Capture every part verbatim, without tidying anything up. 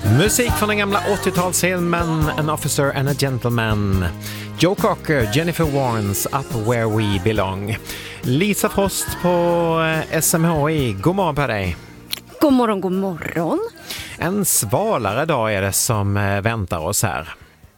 Musik från den gamla åttiotalsfilmen An Officer and a Gentleman. Joe Cocker, Jennifer Warnes, Up Where We Belong. Lisa Frost på S M H I, god morgon på dig. God morgon, god morgon. En svalare dag är det som väntar oss här.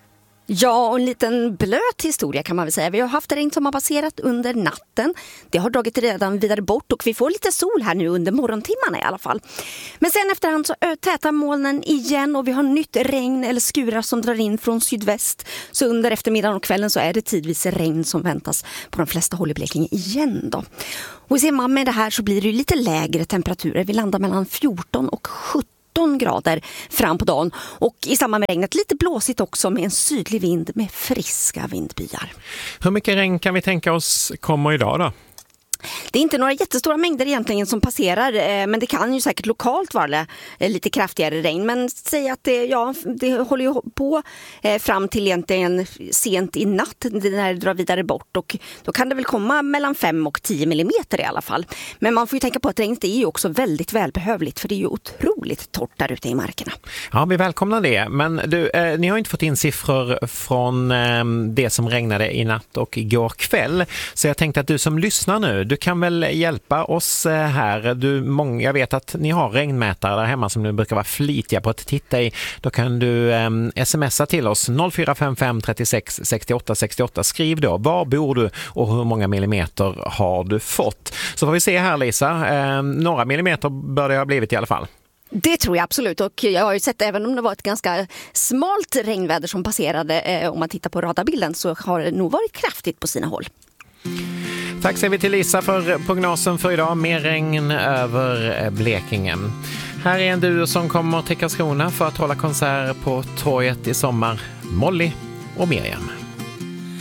Ja, och en liten blöt historia kan man väl säga. Vi har haft regn som har passerat under natten. Det har dragit redan vidare bort och vi får lite sol här nu under morgontimmarna i alla fall. Men sen efterhand så tätar molnen igen och vi har nytt regn eller skurar som drar in från sydväst. Så under eftermiddagen och kvällen så är det tidvis regn som väntas på de flesta håll i Blekinge igen då. Och ser man med det här så blir det ju lite lägre temperaturer. Vi landar mellan fjorton och sjutton grader fram på dagen och i samband med regnet lite blåsigt också med en sydlig vind med friska vindbyar. Hur mycket regn kan vi tänka oss kommer idag då? Det är inte några jättestora mängder egentligen som passerar, men det kan ju säkert lokalt vara lite kraftigare regn. Men säg att det, ja, det håller ju på fram till egentligen sent i natt när det drar vidare bort. Och då kan det väl komma mellan fem och tio millimeter i alla fall. Men man får ju tänka på att regnet är ju också väldigt välbehövligt för det är ju otroligt torrt där ute i markerna. Ja, vi välkomnar det. Men du, eh, ni har inte fått in siffror från eh, det som regnade i natt och igår kväll. Så jag tänkte att du som lyssnar nu, du kan väl hjälpa oss här. Du, många, jag vet att ni har regnmätare där hemma som du brukar vara flitiga på att titta i. Då kan du eh, smsa till oss noll fyra fem fem tre sex sex åtta sex åtta. Skriv då, var bor du och hur många millimeter har du fått? Så får vi se här Lisa, eh, några millimeter bör det ha blivit i alla fall. Det tror jag absolut och jag har ju sett även om det var ett ganska smalt regnväder som passerade eh, om man tittar på radarbilden så har det nog varit kraftigt på sina håll. Tack säger vi till Lisa för prognosen för idag. Mer regn över Blekinge. Här är en duo som kommer till Karlskrona för att hålla konsert på torget i sommar. Molly och Miriam.